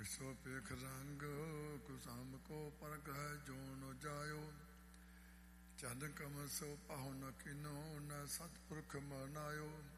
ਸੋ ਪੇਖ ਰੰਗ ਕੁਸਾਮ ਕੋ ਪਰਗ ਹੈ ਜੋ ਨ ਜਾਇਓ ਚੰਦ ਕਮ ਸੋ ਪਾਹੁ ਨ ਕਿਨੋ ਨ ਸਤਪੁਰਖ ਮਨਾਇਓ